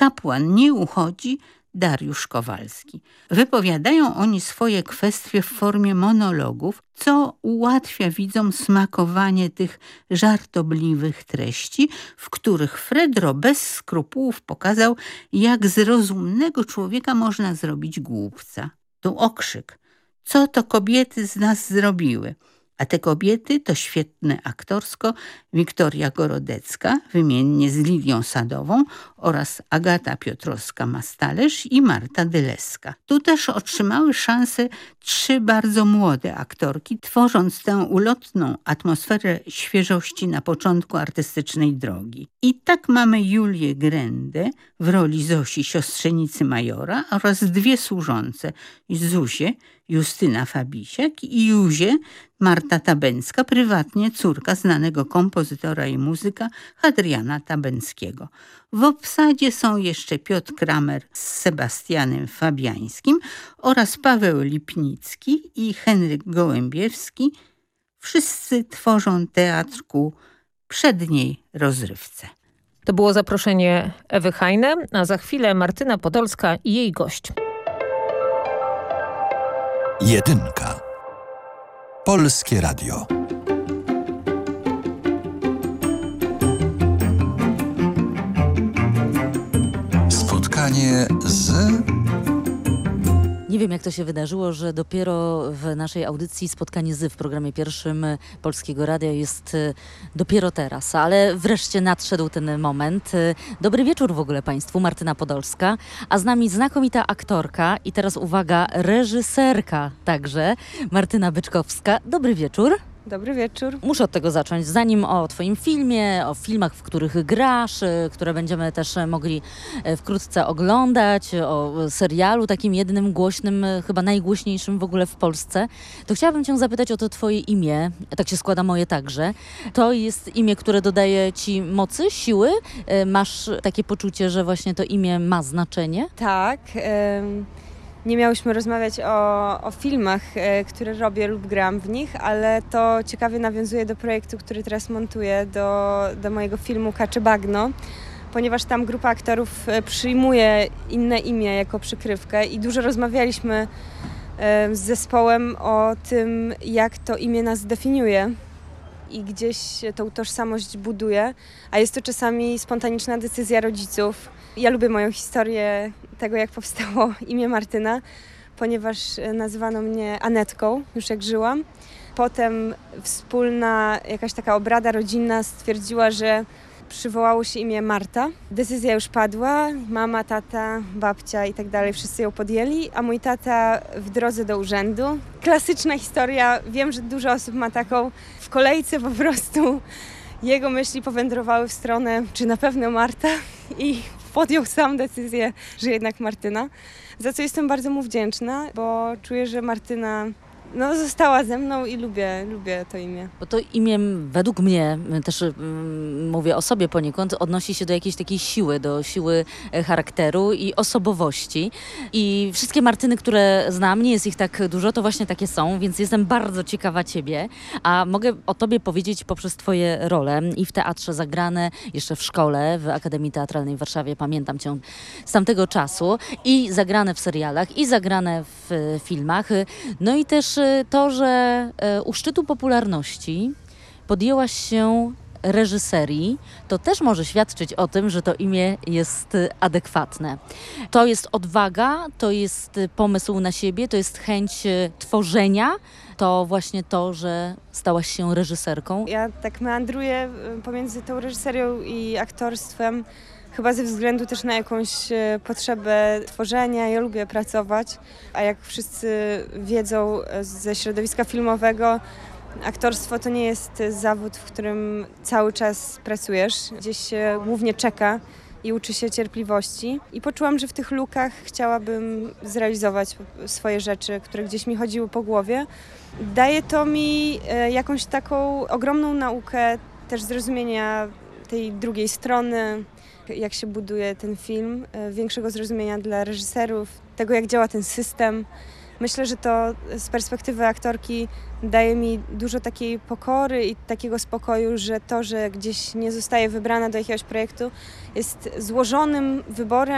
Kapłan nie uchodzi, Dariusz Kowalski. Wypowiadają oni swoje kwestie w formie monologów, co ułatwia widzom smakowanie tych żartobliwych treści, w których Fredro bez skrupułów pokazał, jak z rozumnego człowieka można zrobić głupca. Tu okrzyk: co to kobiety z nas zrobiły? A te kobiety to świetne aktorsko Wiktoria Gorodecka, wymiennie z Lidią Sadową, oraz Agata Piotrowska-Mastalerz i Marta Dyleska. Tu też otrzymały szansę 3 bardzo młode aktorki, tworząc tę ulotną atmosferę świeżości na początku artystycznej drogi. I tak mamy Julię Grendę w roli Zosi, siostrzenicy majora, oraz 2 służące, Zuzię, Justyna Fabisiak, i Józię, Marta Tabęcka, prywatnie córka znanego kompozytora i muzyka Hadriana Tabęckiego. W obsadzie są jeszcze Piotr Kramer z Sebastianem Fabiańskim oraz Paweł Lipnicki i Henryk Gołębiewski. Wszyscy tworzą teatr ku przedniej rozrywce. To było zaproszenie Ewy Hajne, a za chwilę Martyna Podolska i jej gość. Jedynka. Polskie Radio. Spotkanie z... Nie wiem, jak to się wydarzyło, że dopiero w naszej audycji Spotkanie w programie pierwszym Polskiego Radia jest dopiero teraz, ale wreszcie nadszedł ten moment. Dobry wieczór w ogóle Państwu, Martyna Podolska, a z nami znakomita aktorka i teraz uwaga, reżyserka także, Martyna Byczkowska. Dobry wieczór. Dobry wieczór. Muszę od tego zacząć, zanim o Twoim filmie, o filmach, w których grasz, które będziemy też mogli wkrótce oglądać, o serialu takim jednym głośnym, chyba najgłośniejszym w ogóle w Polsce, to chciałabym Cię zapytać o to Twoje imię, tak się składa moje także. To jest imię, które dodaje Ci mocy, siły? Masz takie poczucie, że właśnie to imię ma znaczenie? Tak. Nie miałyśmy rozmawiać o filmach, które robię lub gram w nich, ale to ciekawie nawiązuje do projektu, który teraz montuję, do mojego filmu Kacze Bagno, ponieważ tam grupa aktorów przyjmuje inne imię jako przykrywkę i dużo rozmawialiśmy z zespołem o tym, jak to imię nas definiuje i gdzieś tą tożsamość buduje, a jest to czasami spontaniczna decyzja rodziców. Ja lubię moją historię tego, jak powstało imię Martyna, ponieważ nazywano mnie Anetką, już jak żyłam. Potem wspólna jakaś taka obrada rodzinna stwierdziła, że przywołało się imię Marta. Decyzja już padła, mama, tata, babcia i tak dalej, wszyscy ją podjęli, a mój tata w drodze do urzędu. Klasyczna historia, wiem, że dużo osób ma taką, w kolejce po prostu jego myśli powędrowały w stronę, czy na pewno Marta, i podjął sam decyzję, że jednak Martyna, za co jestem bardzo mu wdzięczna, bo czuję, że Martyna została ze mną i lubię to imię. Bo to imię według mnie, też mówię o sobie poniekąd, odnosi się do jakiejś takiej siły, do siły charakteru i osobowości. I wszystkie Martyny, które znam, nie jest ich tak dużo, to właśnie takie są, więc jestem bardzo ciekawa Ciebie. A mogę o Tobie powiedzieć poprzez Twoje role i w teatrze zagrane, jeszcze w szkole, w Akademii Teatralnej w Warszawie, pamiętam Cię z tamtego czasu, i zagrane w serialach, i zagrane w filmach. No i też to, że u szczytu popularności podjęłaś się reżyserii, to też może świadczyć o tym, że to imię jest adekwatne. To jest odwaga, to jest pomysł na siebie, to jest chęć tworzenia, to właśnie to, że stałaś się reżyserką. Ja tak meandruję pomiędzy tą reżyserią i aktorstwem, chyba ze względu też na jakąś potrzebę tworzenia. Ja lubię pracować, a jak wszyscy wiedzą ze środowiska filmowego, aktorstwo to nie jest zawód, w którym cały czas pracujesz. Gdzieś się głównie czeka i uczy się cierpliwości. I poczułam, że w tych lukach chciałabym zrealizować swoje rzeczy, które gdzieś mi chodziły po głowie. Daje to mi jakąś taką ogromną naukę też zrozumienia tej drugiej strony, jak się buduje ten film, większego zrozumienia dla reżyserów, tego jak działa ten system. Myślę, że to z perspektywy aktorki daje mi dużo takiej pokory i takiego spokoju, że to, że gdzieś nie zostaje wybrana do jakiegoś projektu, jest złożonym wyborem